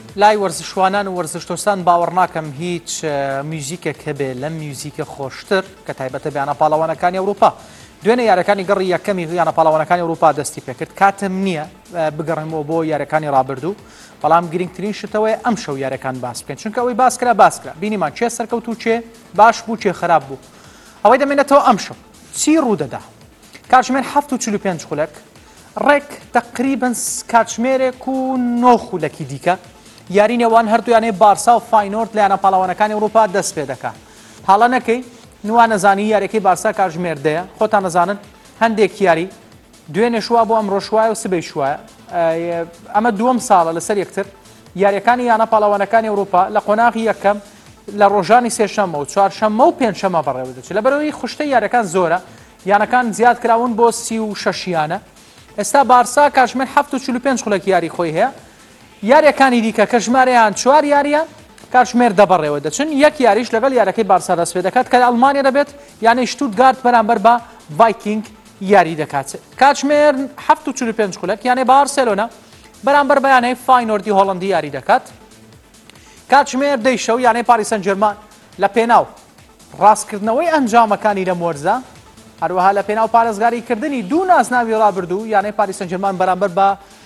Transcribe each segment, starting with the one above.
لای وەرزشوانان و وەرزشتۆستان باوەڕ ناکەم هیچ میوزیکێک هەبێ لەم میوزیکە خۆشتر کە تایبەتە بە یانە پاڵەوانەکانی ئەوروپا. دوێنێ یاریەکانی گەڕی یەکەمی یانە پاڵەوانەکانی ئەوروپا دەستی پێکرد. کاتم نییە بگەڕێمەوە بۆ یاریەکانی ڕابردوو، بەڵام گرنگترین شتەوەی ئەم شەو یاریەکان باس بکەن، چونکە ئەوەی باسکرا بینیمان چێ سەرکەوت و چێ باش بوو چێ خراپ بوو. ئەوەی دەمێنێتەوە ئەم شەو چی ڕوودەدا؟ کاتژمێر 7:45 خولەک ڕێک تقریبن کاتژمێرێک و 9 خولەکی دیکە یاری نێوان هەردوویانەی بارسا و فاینۆرد لە یانە پاڵەوانەکانی ئەوروپا دەست پێ دەکات. هەڵە نەکەی نوان نەزانی یاریەکەی بارسا کاتژمێردەیە، خۆتان نەزانن هەندێک یاری دوێنێ شووا بۆ ئەمڕۆ شوایە و سبەی شوایە. ئەمە دووەم ساڵە لەسەر یەکتر یاریەکانی یانە پاڵەوانەکانی ئەوروپا لە قۆناغی یەکەم لە ڕۆژانی سێشەممە و چوارشەممە و پێنجشەممە بەڕێوە دەچێت. لەبەرەوەی خوشتەی یاریەکان زۆرە، یانەکان زیاد کراون بۆ 36یانە. ئێستا بارسا کاتژمێر 7:45 خولەکی یاری خۆی هەیە. یاریەکانی دیکە کە ژمارەیان 4 یاریان کاتژمێر دەبڕێەوە دەچن. یەک یاریش لەگەڵ یارەکەی بارسا دەست پێ دەکات کە ئەڵمانیا دەبێت، یانەی شتوتگارت بەرامبەر بە ڤایکینگ یاری دەکات. کاتژمێر 7:45 خولەک یانەی بارسێلۆنا بەرامبەر بە یانەی فاینۆردی هۆڵەندی یاری دەکات. کاتژمێر 10 شەو یانەی پاریس سەن ژێرمان لە پێناو ڕاستکردنەوەی ئەنجامەکانی لەم وەرزە، هەروەها لە پێناو پارێزگاریکردنی دوو ناسناوی ڕابردوو یانەی پاریس سەن ژێرمان بەرامبەر بە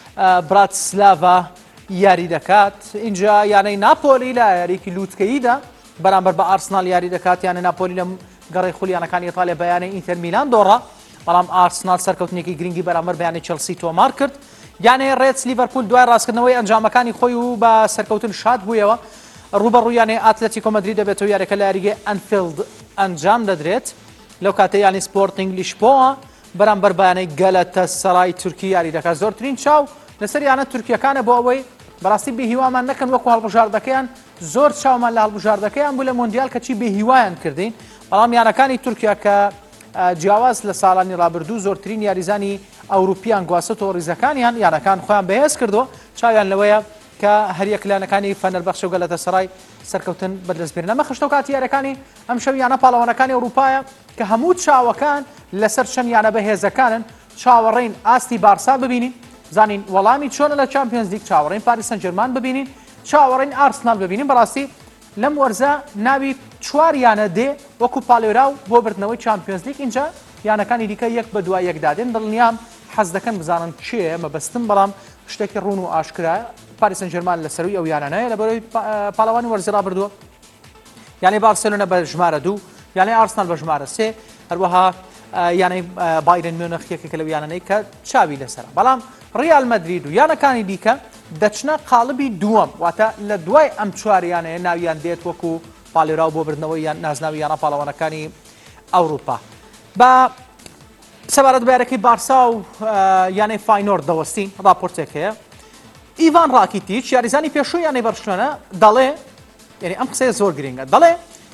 براتسلاڤا یاری دەکات. اینجا یانەی ناپۆلی لە یاریکی لووتکەییدا بەرامبەر بە ئارسنال یاری دەکات، یانە ناپۆلی لە گەڕی خولیانەکانی ئیتالیا بە یانەی ئینتەر میلان دۆڕا، بەڵام ئارسنال سەرکەوتنێکی گرنگی بەرامبەر بە یانەی چێلسی تۆمار کرد. یانەی ڕێدس لیڤەرپول دوای ڕاستکردنەوەی ئەنجامەکانی خۆی و بە سەرکەوتن شاد بوویەوە ڕوبەڕووی یانەی ئاتلەتیکۆ مەدرید دەبێتەوە یاریەکە لە یاریگەی ئەنفیلد ئەنجام دەدرێت. لەو کاتەی یانی سپۆرتینگ لیشبۆە بەرامبەر بە یانەی گەلەتەسەرای تورکی یاری دەکات. زۆرترین چاو لەسەر یانە تورکیەکانە بۆ ئەوەی بەڕاستی بێهیوامان نەکەن وەکو هەڵبژاردەکەیان زۆر چاومان لە هەڵبژاردەکەیان بوو لە مۆندیال کەچی بێهیوایان کردین، بەڵام یانەکانی تورکیا کە جیاواز لە ساڵانی ڕابردوو زۆرترین یاریزانی ئەوروپیان گواستەوە ڕیزەکانیان یانەکان خۆیان بەهێز کردووە. چاویان لەوەیە کە هەریەک لایەنەکانی فەنەربەخش و گەلەتەسەرای سەرکەوتن بەدەستبێنن. ئەمە خشتە و کاتی یاریەکانی ئەم شەو یانە پاڵەوانەکانی ئەوروپایە کە هەموو چاوەکان لەسەر چەند یانە بەهێزەکانن. چاوەڕێین ئاستی بارسا ببینین، زانین وەڵامی چۆنە لە چامپیۆنز لیگ، چاوەڕێین پاریس سەن ژێرمان ببینین، چاوەڕێین ئارسنال ببینین. بەڕاستی لەم وەرزە ناوی 4 یانە دێ وەکو پاڵێراو بۆ بردنەوەی چامپیۆنز لیگ. اینجا یانەکانی دیکە یەک بە دوای یەکدادێن. دڵنیام حەز دەکەن بزانن چێ مەبەستم، بەڵام شتێکی ڕوون و ئاشکرایە پاریس سەن ژێرمان لە سەروی ئەو یانانەیە لەبەرەوەی پاڵەوانی وەرزی ڕابردووە. یانەی بارسێلۆنا بە ژمارە 2، یانەی ئارسنال بە ژمارە 3، هەروەها یانەی بایرن میونخ یەکێکە لەو یانانەی کە چاوی لەسەرە. بەڵام ڕیال مەدرید و یانەکانی دیکە دەچنە قاڵبی دووەم، واتە لە دوای ئەم 4 یانەیە ناویان دێت وەکو پاڵێراو بۆ بردنەوەی نازناوی یانە پاڵەوانەکانی ئەوروپا. بە سەبارەت بە یاریەکەی بارسا و یانەی فاینۆرد دەوەستین راپۆرتێک هەیە. ئیڤان ڕاکیتیچ یاریزانی پێشووی یانەی بەرشلۆنە دەڵێ، یعنی ئەم قسەیە زۆر گرنگە، دەڵێ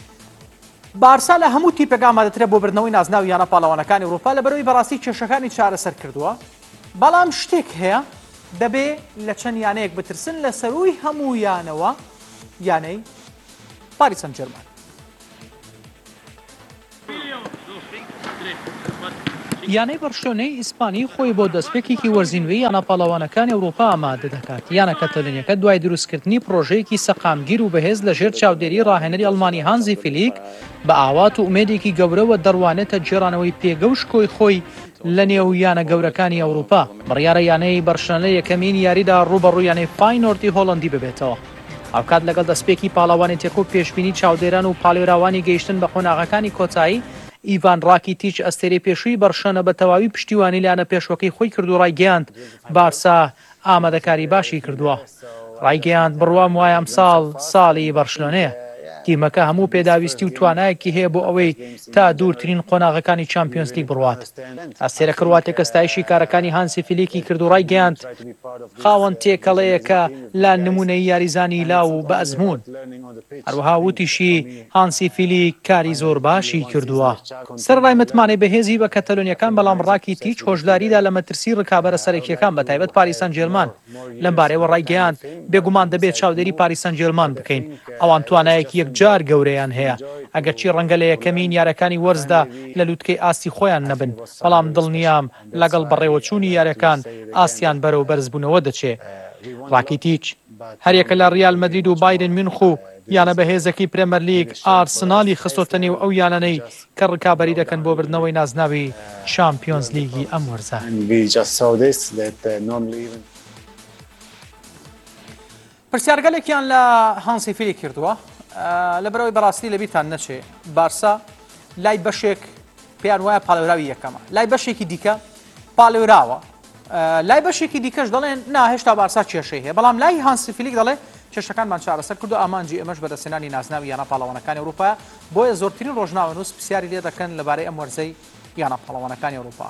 بارسا لە هەموو تیپێک ئامادەترە بۆ بردنەوەی نازناوی یانە پاڵەوانەکانی ئەوروپا لەبەرەوەی بەڕاستی کێشەکانی چارەسەر کردووە. بەڵام شتێک هەیە دەبێ لە چەند یانەیەک بترسن لە سەروی هەموو یانەوە یانەی پاریس سەن ژێرمان. یانەی بەرشلۆنەی ئیسپانی خۆی بۆ دەستپێکێکی وەرزینوەی یانە پاڵەوانەکانی ئەوروپا ئامادە دەکات. یانە کەتەلۆنیەکە دوای دروستکردنی پرۆژەیەکی سەقامگیر و بەهێز لە ژێر چاودێری ڕاهێنەری ئەڵمانی هانزی فلیک بە ئاوات و ئومێدێکی گەورەوە دەڕوانێتە جێڕانەوەی پێگەوشکۆی خۆی لە نێو یانە گەورەکانی ئەوروپا. بڕیارە یانەی بەرشلۆنە یەکەمین یاریدا ڕوبەڕووی یانەی فاینۆردی هۆڵەندی ببێتەوە. ئەوکات لەگەڵ دەستپێکی پاڵەوانی تێکۆ پێشبینی چاودێران و پاڵێراوانی گەیشتن بە قۆناغەکانی کۆتایی، ئیڤان ڕاکیتیچ ئەستێرەی پێشووی بەرشلۆنە بە تەواوی پشتیوانی لایەنە پێشوەکەی خۆی کرد و ڕایگەیاند بارسا ئامادەکاری باشی کردووە. ڕایگەیاند بڕوام وایە ئەم ساڵی بەرشلۆنەیە. تیمەکە هەموو پێداویستی و توانایەکی هەیە بۆ ئەوەی تا دوورترین قۆناغەکانی چامپیۆنز لیگ بڕوات. ئەستێرە کرواتێک ئەستایشی کارەکانی هانسی فلیکی کرد و ڕایگەیاند خاوەن تێکەڵەیەکە لە نمونەی یاریزانی لاو و بە ئەزمون. هەروەها وتیشی هانسی فلیک کاری زۆر باشی کردووە. سەرڕای متمانەی بەهێزی بە کەتەلۆنیەکان، بەڵام ڕاکیتیچ هۆشداریدا لە مەترسی ڕکابەرە سەرەکیەکان بە تایبەت پاریس سەن ژێرمان لەم بارەیەوە ڕایگەیاند بێگومان دەبێت چاودێری پاریس سەن ژێرمان بکەین. ئەوان توانایەکی یەکجار گەورەیان هەیە، ئەگەرچی ڕەنگە لە یەکەمین یارەکانی وەرزدا لە لووتکەی ئاستی خۆیان نەبن، بەڵام دڵنیام لەگەڵ بەڕێوەچوونی یاریەکان ئاستیان بەرەو بەرزبوونەوە دەچێت. ڕاکیتیچ هەریەکە لە ریال مەدرید و بایرن میونخ و یانە بەهێزەکەی پرێمەر لیگ ئارسنالی خستۆتە نێو ئەو یانانەی کە ڕکابەری دەکەن بۆ بردنەوەی نازناوی چامپیۆنز لیگی ئەم وەرزە. پرسیارگەلێکیان لە هانسی فیلی کردووە لەبەرەوەی بەڕاستی لەبیرتان نەچێ بارسا لای بەشێک پێیان وایە پاڵێوراوی یەکەمە لای بەشێکی دیکە پاڵێوراوە لای بەشێکی دیکەش دەڵێن هێشتا بارسا کێشەی هەیە بەڵام لای هانسی فیلیک دەڵێ کێشەکانمان چارەسەر کردو ئامانجی ئەمەش بەدەستێنانی نازناوی یانە پاڵەوانەکانی ئەوروپایە بۆیە زۆرترین ڕۆژناوەنووس پرسیاری لێ دەکەن لەبارەی ئەم وەرزەی یانە پاڵەوانەکانی ئەوروپا.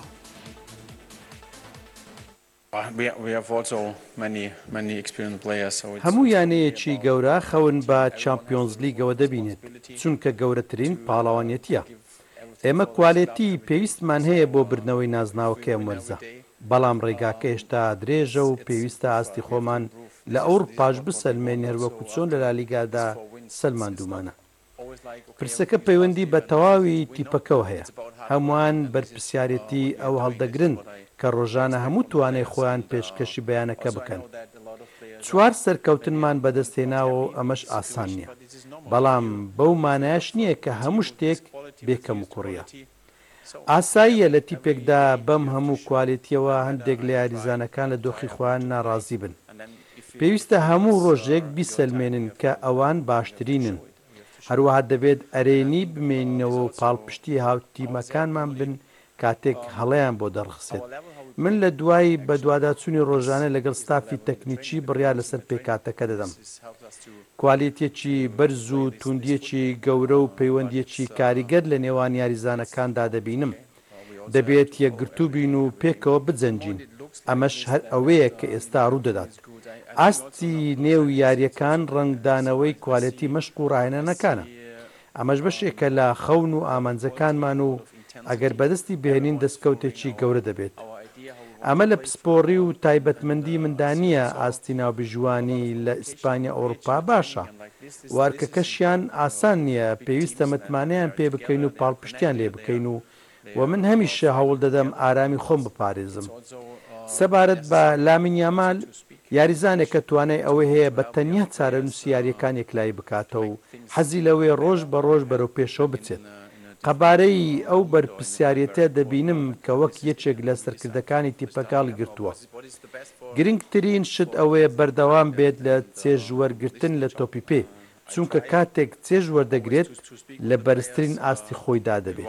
هەموو یانەیەکی گەورە خەون بە چامپیۆنز لیگەوە دەبینێت چونکە گەورەترین پاڵەوانێتیە. ئێمە کوالێتی پێویستمان هەیە بۆ بردنەوەی نازناوەکەی ئەم وەرزە بەڵام ڕێگاکە هێشتا درێژە و پێویستە ئاستی خۆمان لە ئەوروپاش بسەلمێن هەروەکو چۆن لە لالیگادا سەلماندومانە. پرسەکە پەیوەندی بە تەواوی تیپەکەەوە هەیە هەمووان بەرپرسیارەتی ئەو هەڵدەگرن کە ڕۆژانە هەموو توانای خۆیان پێشکەشی بەیانەکە بکەن. چوار سەرکەوتنمان بەدەستهێناوە و ئەمەش ئاسان نییە بەڵام بەو مانایش نییە کە هەموو شتێک بێکەم و کوڕیە. ئاساییە لە تیپێکدا بەم هەموو کوالێتیەوە هەندێک لە یاریزانەکان لە دۆخی خۆیان ناڕازی بن. پێویستە هەموو ڕۆژێک بیسەلمێنن کە ئەوان باشترینن. هەروەها دەبێت ئەرێنی بمێنینەوە و پاڵپشتی هاوتیمەکانمان بن کاتێک هەڵەیان بۆ دەڕخسێت. من لە دوای بە دوواداچوونی ڕۆژانە لەگەڵ ستافی تەکنیکی بڕیار لەسەر پێکاتەکە دەدەم. کوالیتێکی بەرز و توندیەکی گەورە و پەیوەندیەکی کاریگەر لە نێوان یاریزانەکاندا دەبینم. دەبێت یەکگرتوو بین و پێکەوە بجەنجین. ئەمەش هەر ئەوەیە کە ئێستا ڕوودەدات. ئاستی نێو یاریەکان ڕنگدانەوەی کوالیتی مەشق و ڕاهێنانەکانە. ئەمەش بەشێکە لە خەون و ئامانجەکانمان و ئەگەر بەدەستی بهێنین دەستکەوتێکی گەورە دەبێت. ئەمە لە پسپۆڕی و تایبەتمەندی مندانیە ئاستی ناوبژوانی لە ئیسپانیا ئەوروپا باشە. وارکەکەشیان ئاسان نییە پێویستە متمانەیان پێ بکەین و پاڵپشتیان لێ بکەین و من هەمیشە هەوڵ دەدەم ئارامی خۆم بپارێزم. سەبارەت بە لامین یامال یاریزانێک کە توانای ئەوەی هەیە بە تەنیا چارەنووسی یاریەکان یەکلایی بکاتەوە و حەزی لەوەی ڕۆژ بە ڕۆژ بەرەو پێشەوە بچێت. قەبارەی ئەو بەرپرسیارەتە دەبینم کە وەک یەکێک لە سەرکردەکانی تیپەکاڵی گرتووە. گرنگترین شت ئەوەیە بەردەوام بێت لە چێژوەرگرتن لە تۆپی پێ چونکە کاتێک چێژ وەردەگرێت لە بەرزترین ئاستی خۆیدا دەبێت.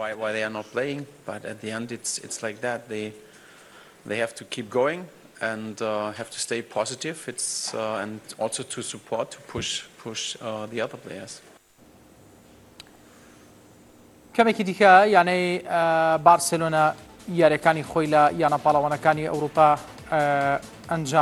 And have to stay positive. It's and also to support, to push the other players. کەمێکی دیکە یانەی بارسلۆنا یاریەکانی خۆی لە یانە پاڵەوانەکانی ئەوروپا ئەنجام